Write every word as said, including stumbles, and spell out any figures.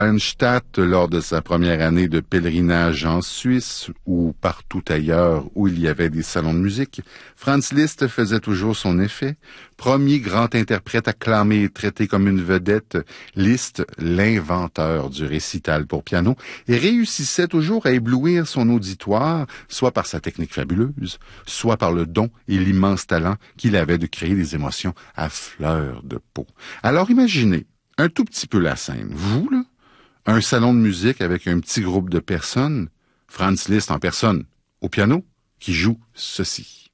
Hallenstadt lors de sa première année de pèlerinage en Suisse ou partout ailleurs où il y avait des salons de musique, Franz Liszt faisait toujours son effet. Premier grand interprète acclamé et traité comme une vedette, Liszt, l'inventeur du récital pour piano, et réussissait toujours à éblouir son auditoire, soit par sa technique fabuleuse, soit par le don et l'immense talent qu'il avait de créer des émotions à fleur de peau. Alors imaginez un tout petit peu la scène. Vous, là, un salon de musique avec un petit groupe de personnes, Franz Liszt en personne, au piano, qui joue ceci.